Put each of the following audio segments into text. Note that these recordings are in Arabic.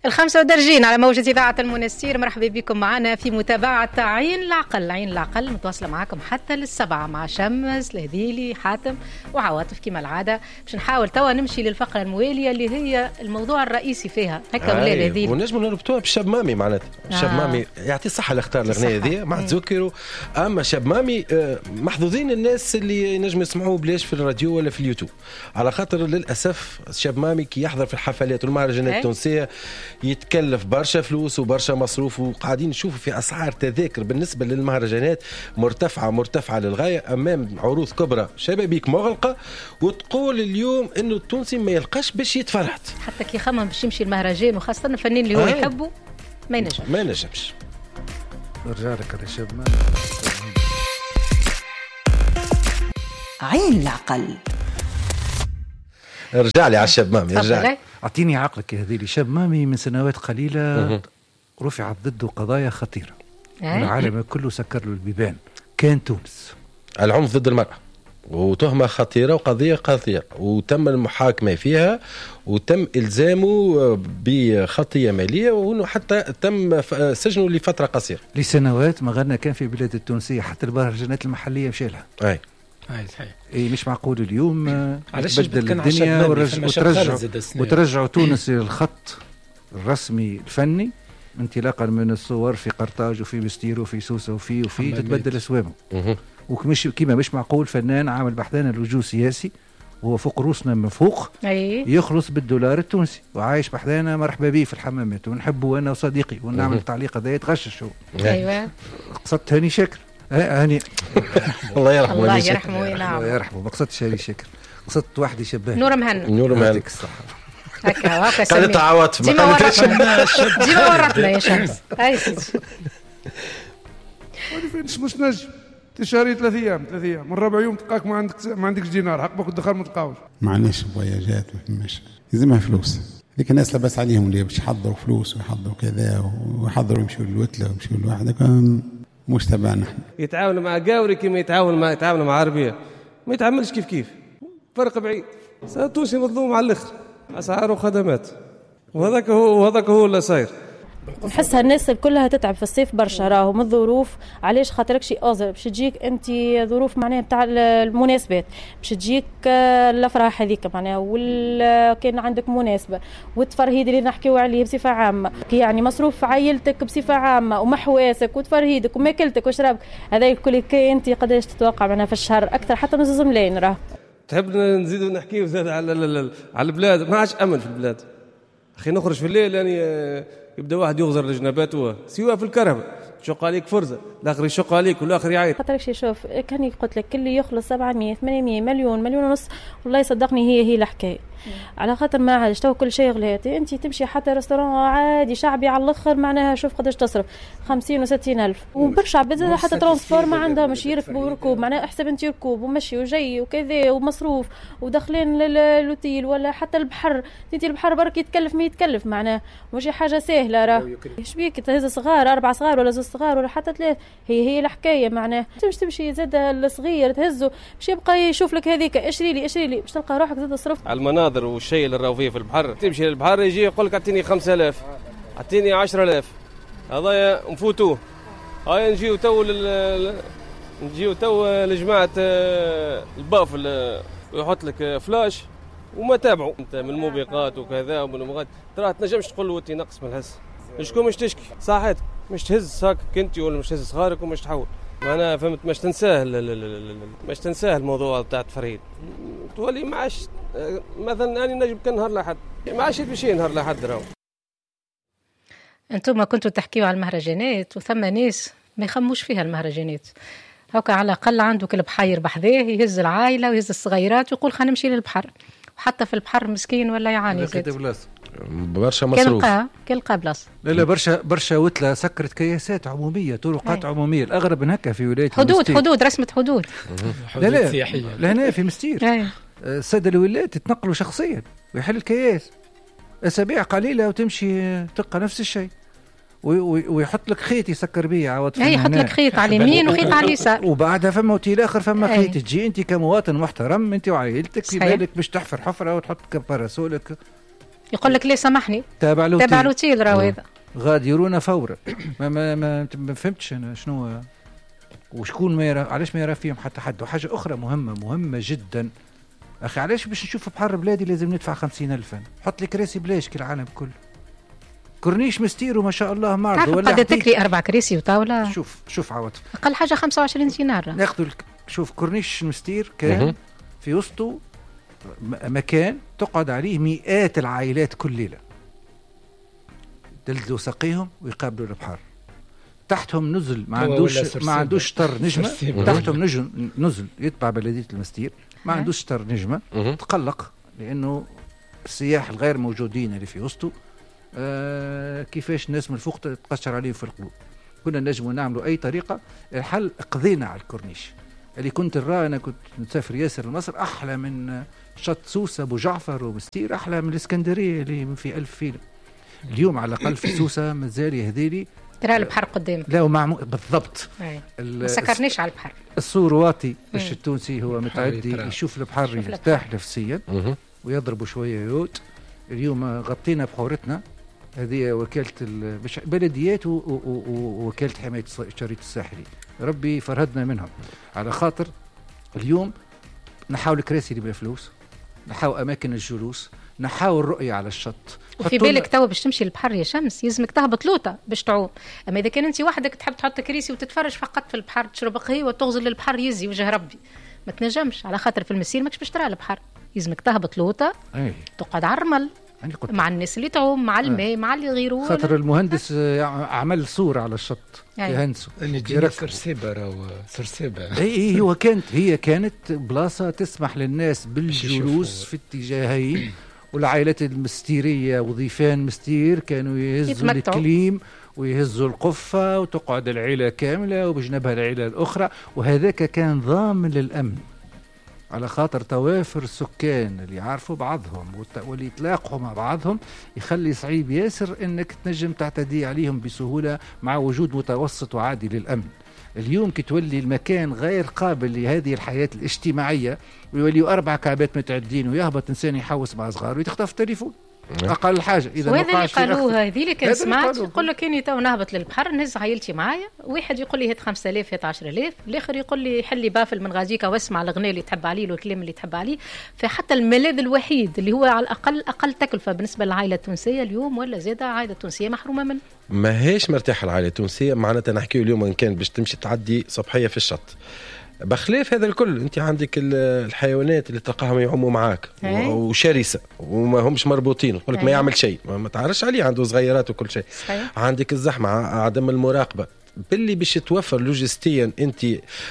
ال35 على موجة إذاعة المنستير. مرحبا بكم معنا في متابعة عين العقل. عين العقل متواصلة معكم حتى لل7 مع شمس الهذيلي حاتم وعواطف كما العادة، باش نحاول توا نمشي للفقرة الموالية اللي هي الموضوع الرئيسي فيها. هكا ولا الهذيلي ونجم نربطوها بشاب مامي معناتها. شاب مامي يعطي الصحة اللي اختار الأغنية هذه مع تذكروا. أما شاب مامي محظوظين الناس اللي نجم يسمعوه بلاش في الراديو ولا في اليوتيوب، على خاطر للأسف شاب مامي كي يحضر في الحفلات والمهرجانات التونسية يتكلف برشا فلوس وبرشا مصروف، وقاعدين نشوفوا في أسعار تذاكر بالنسبة للمهرجانات مرتفعة للغاية أمام عروض كبرى شبابيك مغلقة، وتقول اليوم إنه التونسي ما يلقاش باش يتفرحت حتى كي خمم باش يمشي المهرجان، وخاصة الفنانين اللي هو يحبه ما ينجمش. رجالك يا شاب مامي. عين العقل. ارجع لي على الشاب مامي، ارجع لي. أعطيني عقلك يا هذيلي. شاب مامي من سنوات قليلة رفعت ضده قضايا خطيرة، العالم كله سكر له البيبان. كان تونس العنف ضد المرأة، وتهمة خطيرة وقضية خطيرة، وتم المحاكمة فيها وتم إلزامه بخطية مالية، وأنه حتى تم سجنه لفترة قصيرة. لسنوات ما غنى كان في بلاد التونسية، حتى المهرجانات المحلية مشالها. أي صحيح. مش معقول اليوم تبدل الدنيا وترجعوا تونس إلى الخط الرسمي الفني، انطلاقا من الصور في قرطاج وفي مستير وفي سوسة وفي تتبدل أسوامه. وكمش كيما مش معقول فنان عامل بحثنا لجوء سياسي وهو فوق روسنا من فوق يخلص بالدولار التونسي وعايش بحثنا مرحبا بيه في الحمامات ونحبه أنا وصديقي ونعمل التعليق هذا يتغشش هو. أيوة. قصدت هاني شاكر. هاني الله يرحمه. الله يرحمه. الله يرحمه. ما قصدتش هاني شاكر، قصدت واحد شباب. نور مهند. يعطيك الصحة. هكا قالت عواطف ديما ورطنا يا شمس. هاي سيدي مش نجم تشهري 3 أيام من ربع يوم تلقاك ما عندكش دينار، حقك الدخل ما تلقاوش. معناش بواياجات مش يلزمها فلوس. هذيك الناس لبس عليهم اللي باش يحضروا فلوس ويحضروا كذا ويحضروا يمشوا للوتله ويمشوا لواحد مش تبعنا. يتعاونوا مع قاوري كما يتعاونوا مع عربيه، ما يتعاملش كيف فرق بعيد. التونسي مظلوم على الاخر، اسعار وخدمات، وهذاك هو اللي صاير. نحسها الناس كلها تتعب في الصيف برشا، راهو من الظروف. علاش؟ خاطرك شي اوزر باش تجيك انت ظروف معناها بتاع المناسبات، باش تجيك الافراح هذيك معناها، ولا كان عندك مناسبه والتفرهيد اللي نحكيو عليه بصفه عامه، يعني مصروف عائلتك بصفه عامه ومحواسك وتفرهيدك وماكلتك وشرابك، هذا الكل انت قداش تتوقع معناها في الشهر؟ اكثر حتى نص ملايين. راه تحب نزيدوا نحكيو زاد على البلاد، ما عادش امن في البلاد. اخي نخرج في الليل يعني يبدا واحد يغزر الجنابات سواء في الكهرباء، شق عليك فرزه، الاخر يشق عليك والاخر يعيط. خاطرك شوف كان قلت لك اللي يخلص 700 800 مليون ونص، والله صدقني هي الحكايه. على خاطر ما عادش تو كل شيء غلاتي. انت تمشي حتى ريستوران عادي شعبي على الاخر معناها شوف قداش تصرف 50 و60 الف، وبرشا عباد حتى ترانسفور ما عندها، مش يركبوا ركوب معناها احسب انت يركوب ومشي وجاي وكذا ومصروف وداخلين للوتيل ولا حتى البحر. انت البحر برك يتكلف ما يتكلف معناها مش حاجه سهله. راه ايش بيك تهز صغار 4 صغار ولا 6 صغار ولا حتى 3، هي الحكايه معناها. تمشي زاد الصغير تهزه باش يبقى يشوف لك هذيك اشري لي باش تلقى روحك زاد صرفت على المناظر والشيء اللي راهو فيه في البحر. تمشي للبحر يجي يقول لك اعطيني 5000 اعطيني 10000، هذا نفوتوه. هاي نجيو تو لجماعه البافل ويحط لك فلاش وما تابعوا انت من الموبقات وكذا ومن المغاد. ترى تنجمش تقول له انت نقص من الهز، شكون مش تشكي صحتك، مش تهز ساكك انت ولا مش تهز صغارك ومش تحول معناها، فهمت؟ مش تنساه الموضوع بتاع التفريد. تولي ما عادش مثلا انا نجم كان نهار لحد ما عادش بشي نهار لحد. راهو انتم كنتوا تحكيوا على المهرجانات، وثم ناس ما يخموش فيها المهرجانات. هوكا على الاقل عنده كل بحير بحذاه يهز العائله ويهز الصغيرات ويقول خلينا نمشي للبحر، وحتى في البحر مسكين ولا يعاني برشا مصروف كلقى بلاصه. لا برشا وتله سكرت كياسات عموميه، طرقات عموميه. الاغرب من هكا في ولايه حدود رسمه حدود. لا سياحيه هنا في مستير. الساده الولايات تتنقلوا شخصيا ويحل الكياس اسابيع قليله وتمشي تلقى نفس الشيء، ويحط لك خيط يسكر بيه عوض. يحط لك خيط على اليمين وخيط على اليسار، وبعدها فما اوتيل اخر فما خيط. تجي انت كمواطن محترم انت وعائلتك في بالك باش تحفر حفره وتحط باراسولك يقول لك ليه سامحني تابع لوتيل راهو هذا غادرون فورا. ما فهمتش انا شنو وشكون ما يرى، علاش ما يرى فيهم حتى حد. وحاجه اخرى مهمه جدا اخي، علاش باش نشوف بحر بلادي لازم ندفع 50,000؟ حط لي كراسي بلاش كالعالم كل كورنيش مستير وما شاء الله معرض ولا قد تكري 4 كراسي وطاوله. شوف عواطف اقل حاجه 25 دينار ناخذ. شوف كورنيش مستير كان في وسطه مكان تقعد عليه مئات العائلات كل ليله، دلدلوا ساقيهم ويقابلوا البحر. تحتهم نزل ما عندوش شطر نجمه. تحتهم نزل يتبع بلديه المستير، ما عندوش شطر نجمه. تقلق لانه السياح الغير موجودين اللي في وسطه كيفاش الناس من الفوق تقشر عليهم في القلوب. كنا نجموا نعملوا اي طريقه. الحل قضينا على الكورنيش اللي كنت نراه. انا كنت نسافر ياسر لمصر، احلى من شط سوسه ابو جعفر ومستير، احلى من الاسكندريه اللي في 1000 فيلم. اليوم على الاقل في سوسه مازال يهديلي ترى البحر قدامك. لا ومعمول بالضبط. ما سكرنيش على البحر. الصورواطي باش التونسي هو متعدي يشوف البحر يرتاح نفسيا ويضربوا شويه يوت. اليوم غطينا بحورتنا هذه وكاله البلديات ووكاله حمايه الشريط الساحلي. ربي فرهدنا منهم على خاطر اليوم نحاول كراسي اللي بفلوس، نحاول اماكن الجلوس، نحاول رؤيه على الشط. وفي بالك توا باش تمشي للبحر يا شمس يلزمك تهبط لوطه باش تعوم. اما اذا كان انت وحدك تحب تحط كريسي وتتفرج فقط في البحر، تشرب قهوه وتغزل للبحر يزي وجه ربي، ما تنجمش على خاطر في المسير ماكش باش ترى البحر. يلزمك تهبط لوطه تقعد على الرمل مع الناس اللي تعوم، مع الماء، مع اللي يغيروا. خاطر المهندس عمل صورة على الشط يهندسوا سرسبة. هي كانت بلاصة تسمح للناس بالجلوس في اتجاهين. والعائلات المستيرية وضيفان مستير كانوا يهزوا الكليم ويهزوا القفة وتقعد العيلة كاملة وبجنبها العيلة الأخرى. وهذاك كان ضامن للأمن على خاطر توافر السكان اللي يعرفوا بعضهم واللي يتلاقوا مع بعضهم يخلي صعيب ياسر انك تنجم تعتدي عليهم بسهولة مع وجود متوسط وعادي للأمن. اليوم كي تولي المكان غير قابل لهذه الحياة الاجتماعية ويوليوا 4 كعبات متعدين ويهبط إنسان يحوس مع صغار ويتخطف التليفون اقل حاجه. اذا وهذا اللي قالوها هذه اللي كان سمعت يقول لك اني تو نهبط للبحر نهز عائلتي معايا، واحد يقول لي هات 5000 هات 10,000، الاخر يقول لي حل لي بافل من غازيكا واسمع الاغنيه اللي تحب عليه والكلام اللي تحب عليه. فحتى الملاذ الوحيد اللي هو على الاقل اقل تكلفه بالنسبه للعائله التونسيه اليوم ولا زاده عائله التونسيه محرومه منه. ما هيش مرتاحه العائله التونسيه. معناتها نحكيو اليوم ان كان باش تمشي تعدي صبحيه في الشط بخلاف هذا الكل انت عندك الحيوانات اللي تلقاهم يعوموا معاك وشرسه وما همش مربوطين، يقول لك ما يعمل شيء ما تعرفش عليه، عنده صغيرات وكل شيء. عندك الزحمه، عدم المراقبه، باللي باش توفر لوجستيا انت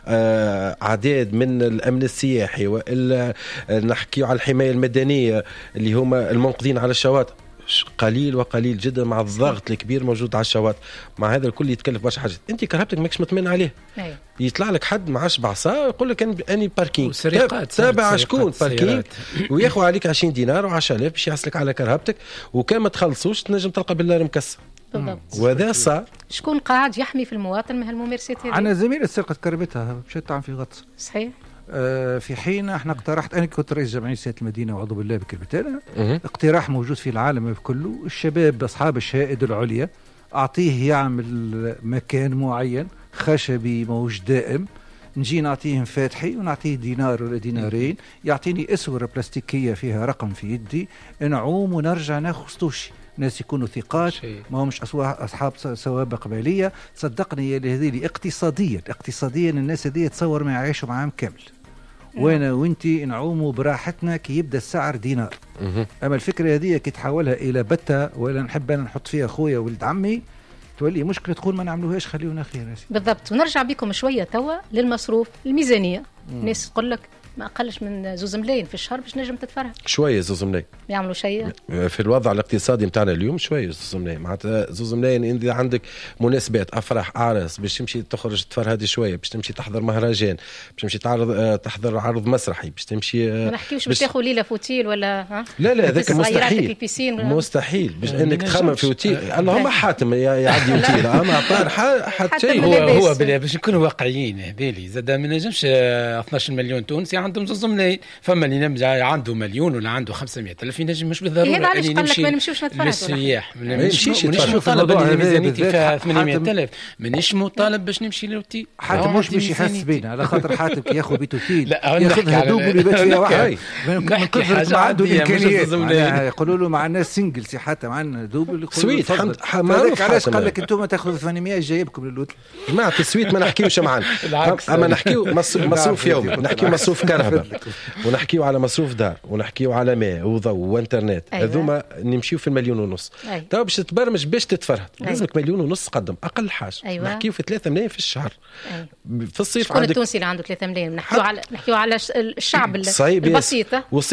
اعداد من الامن السياحي والا نحكيو على الحمايه المدنيه اللي هما المنقذين على الشواطئ قليل وقليل جدا مع الضغط الكبير موجود على الشواطئ. مع هذا الكل يتكلف برشا حاجات، انت كرهبتك ماكش مطمئن عليه. يطلع لك حد معاش بعصا يقول لك اني باركينج تابع شكون باركينج وياخذ عليك 20 دينار و10000 باش يحصلك على كرهبتك، وكان ما تخلصوش تنجم تلقى بالنار مكسر. بالضبط. وهذا صار شكون قاعد يحمي في المواطن من هالممارسات هذه؟ انا زميله سرقت كربتها مشات تعمل في غطس. صحيح. في حين احنا اقترحت، انا كنت رئيس جمعيه سياده المدينه وعضو بالله بكربتانا، اقتراح موجود في العالم كله، الشباب اصحاب الشهائد العليا اعطيه يعمل مكان معين خشبي موج دائم، نجي نعطيهم فاتحي ونعطيه دينار ولا دينارين، يعطيني اسوره بلاستيكيه فيها رقم في يدي، نعوم ونرجع ناخذ سطوشي. ناس يكونوا ثقات ما همش اصحاب سوابق قبليه. صدقني هذه اقتصاديا الناس هذه تصور ما يعيشوا معاهم كامل. وانا وانتي نعوموا براحتنا كي يبدا السعر دينار. اما الفكره هذه كي تحولها الى بته ولا نحب انا نحط فيها خويا ولد عمي تولي مشكله، تقول ما نعملوهاش خليونا خير. بالضبط. ونرجع بكم شويه توا للمصروف الميزانيه. الناس تقول لك ما أقلش من 2 ملايين في الشهر باش نجم تتفرج. شوية 2 ملايين يعملوا شيء في الوضع الاقتصادي متاعنا اليوم. شوية 2 ملايين معناتها 2 ملايين إذا عندك مناسبات أفراح أعراس باش تمشي تخرج تفرهد شوية، باش تمشي تحضر مهرجان، باش تمشي تحضر عرض مسرحي، باش تمشي ما نحكيوش باش تاخذ ليلة فوتيل ولا لا هذاك مستحيل باش انك تخمم في اوتيل. اللهم حاتم يعدي اوتيل اما طار حتى هو باش نكونوا واقعيين بالي زاد ما نجمش 12 مليون تونسي عندهم 2 ملايين، فما اللي عنده مليون ولا عنده 500,000 ينجم مش بالضروره هذا علاش قال لك ما نمشيوش نتفرجوا للسياح، ما نمشيش مطالب اللي ميزانيتي فيها 800,000 مانيش مطالب باش نمشي للأوتيل. حاتم مش باش يحس بينا على خاطر حاتم كي ياخذ بيت اوتيل ياخذها دوبل ويبات فيها واحد من كثر ما عنده الامكانيات. يقولوا له مع الناس سنجل سي حاتم عندنا دوبل سويت معروف. علاش قال لك انتم تاخذوا 800 جايبكم للأوتيل؟ جماعه السويت ما نحكيوش معنا، اما نحكيو مصروف يومي، نحكيو مصروف كهرباء، ونحكيو على مصروف دار، ونحكيو على ماء وضوء وانترنت. هذوما نمشيو في 1.5 مليون. تو باش تتبرمج باش تتفرهد لازمك 1.5 مليون قدم اقل حاجه. نحكيو في 3 ملايين في الشهر. في الصيف شكون التونسي اللي عنده 3 ملايين؟ نحكيو على الشعب البسيط،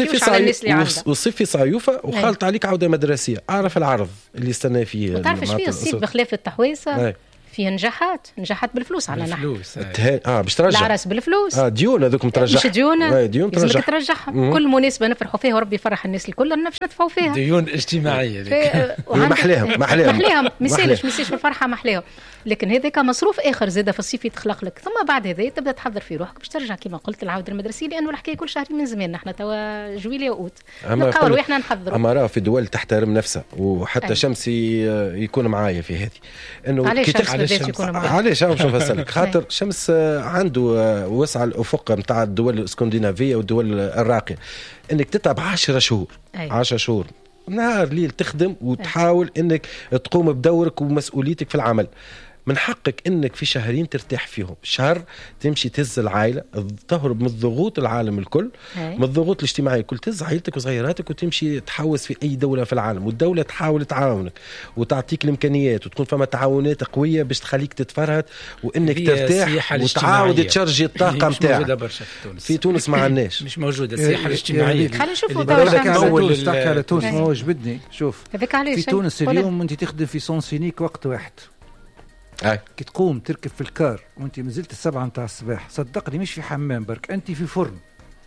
والصيف في صيوفه وخالط عليك عوده مدرسيه. اعرف العرض اللي استنى فيه. تعرف فيه الصيف بخلاف التحويسه فيه نجاحات بالفلوس على نحن. باش ترجع العرس بالفلوس. ديون هذوك مترجح. مش ديون لازمك ترجعها. كل مناسبه نفرحوا فيها وربي يفرح الناس الكل باش ندفعوا فيها. ديون اجتماعيه محليهم ميسالش الفرحه محليهم. لكن هذاك مصروف اخر زاده في الصيف يتخلق لك، ثم بعد هذا تبدا تحضر في روحك باش ترجع كما قلت العوده المدرسيه، لانه الحكايه كل شهر من زمان. نحن توا جويلية واوت نبقاو روحنا نحضروا. اما راه في دول تحترم نفسها، وحتى شمسي يكون معايا في هذه انه علاش باش نفسرلك. خاطر شمس عنده وسع الافق نتاع الدول الاسكندنافيه والدول الراقيه، انك تتعب 10 شهور 10 شهور نهار ليل تخدم وتحاول انك تقوم بدورك ومسؤوليتك في العمل. من حقك انك في شهرين ترتاح فيهم، شهر تمشي تهز العائله، تهرب من الضغوط العالم الكل، من الضغوط الاجتماعيه الكل، تهز عائلتك وصغيراتك وتمشي تحوس في اي دوله في العالم، والدوله تحاول تعاونك وتعطيك الامكانيات، وتكون فما تعاونات قويه باش تخليك تتفرهد وانك ترتاح وتعاود تشرجي الطاقه نتاعك. في تونس ما عندناش، مش موجوده السياحه الاجتماعيه. خلينا نشوفوا اول تحكي على تونس ما وجبدني. شوف في تونس اليوم انت تخدم في سونسينيك وقت واحد. كي تقوم تركب في الكار وانت مازلت 7 متاع الصباح، صدقني مش في حمام برك، انت في فرن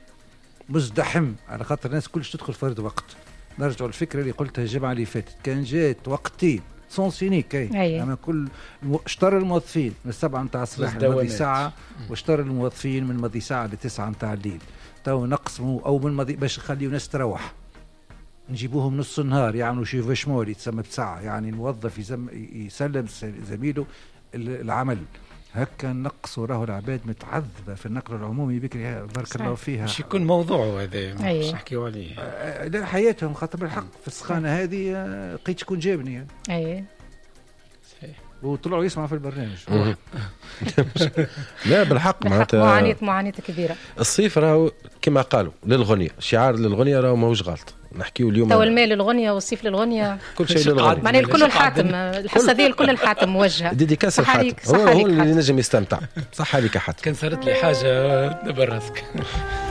مزدحم، على خاطر الناس كلش تدخل فرد وقت. نرجعوا الفكره اللي قلتها الجمعه اللي فاتت، كان جات وقتين سونسينيك اما كل اشترى الموظفين من 7 متاع الصباح لماضي ساعه، واشترى الموظفين من ماضي ساعه ل9 متاع الليل. تو نقسموا او من ماضي باش نخليو ناس تروح، نجيبوهم نص النهار يعملوا شيفشمول يتسمى بساعة، يعني الموظف يسلم زميله العمل. هكا نقصوا راهو العباد متعذبة في النقل العمومي بكري بارك الله فيها. مش يكون موضوع هذا مش نحكيو عليه. لا حياتهم خاطر بالحق في السخانة هذه لقيت شكون جابني. وطلعوا يسمعوا في البرنامج. لا بالحق معناتها معاناة كبيرة. الصيف راهو كما قالوا للغنية، شعار للغنية راهو ماهوش غلط. نحكيو اليوم تو المال للغنية والصيف للغنية، كل شيء للغنية. معناها الكل الحاتم، الحصة دي الكل الحاتم موجهة. ديديكاس الحاتم هو اللي نجم يستمتع. صح عليك حاتم. كان صارت لي حاجة نبرزك.